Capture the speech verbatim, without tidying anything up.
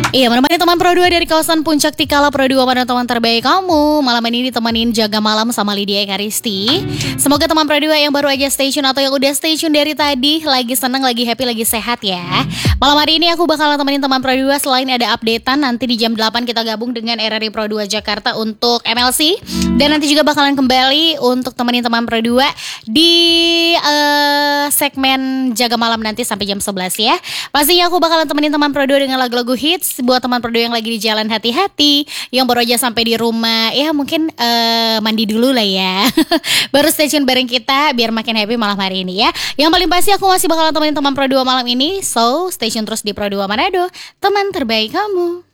Iya, menemani teman Pro dua dari kawasan Puncak Tikala Pro dua pada teman terbaik kamu. Malam ini ditemenin Jaga Malam sama Lydia Ekaristi. Semoga teman Pro dua yang baru aja stay tune atau yang udah stay tune dari tadi lagi seneng, lagi happy, lagi sehat ya. Malam hari ini aku bakalan temenin teman Pro dua selain ada updatean nanti di jam delapan kita gabung dengan R R I Pro dua Jakarta untuk M L C. Dan nanti juga bakalan kembali untuk temenin teman Pro dua di uh, segmen Jaga Malam nanti sampai jam sebelas ya. Pastinya aku bakalan temenin teman Pro dua dengan lagu-lagu hits. Buat teman Pro dua yang lagi di jalan, hati-hati. Yang baru aja sampai di rumah, ya mungkin uh, mandi dulu lah ya. Baru stay tune bareng kita biar makin happy malam hari ini ya. Yang paling pasti aku masih bakalan temenin teman Pro dua malam ini. So stay tune terus di Pro dua Manado, teman terbaik kamu.